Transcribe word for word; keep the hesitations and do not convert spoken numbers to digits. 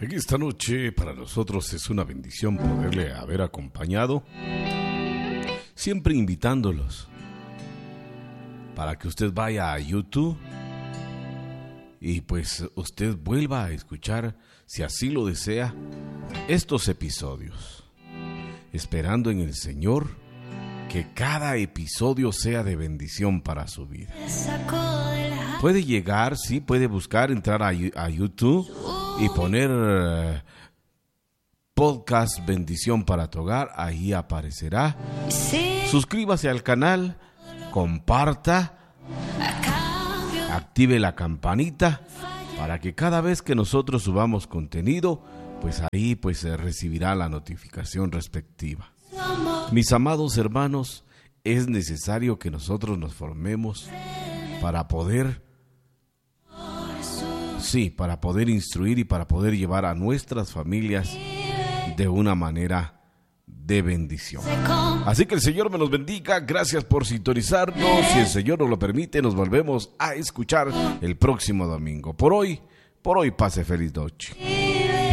En esta noche para nosotros es una bendición poderle haber acompañado, siempre invitándolos para que usted vaya a YouTube y pues usted vuelva a escuchar, si así lo desea, estos episodios, esperando en el Señor que cada episodio sea de bendición para su vida. Puede llegar, sí, puede buscar, entrar a, a YouTube y poner uh, podcast Bendición para tu Hogar, ahí aparecerá. Suscríbase al canal, comparta, active la campanita para que cada vez que nosotros subamos contenido, pues ahí pues se recibirá la notificación respectiva. Mis amados hermanos, es necesario que nosotros nos formemos para poder, sí, para poder instruir y para poder llevar a nuestras familias de una manera de bendición. Así que el Señor me los bendiga. Gracias por sintonizarnos. Si el Señor nos lo permite, nos volvemos a escuchar el próximo domingo. Por hoy, por hoy pase feliz noche.